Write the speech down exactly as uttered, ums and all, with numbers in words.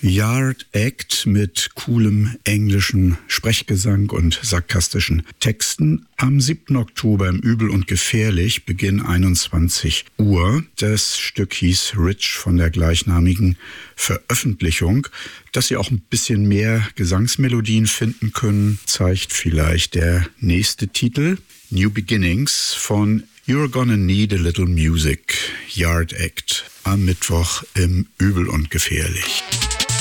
Yard Act mit coolem englischen Sprechgesang und sarkastischen Texten am siebten Oktober im Übel und Gefährlich, Beginn einundzwanzig Uhr. Das Stück hieß Rich von der gleichnamigen Veröffentlichung. Dass Sie auch ein bisschen mehr Gesangsmelodien finden können, zeigt vielleicht der nächste Titel, New Beginnings von You're Gonna Need a Little Music, Yard Act, am Mittwoch im Übel und Gefährlich.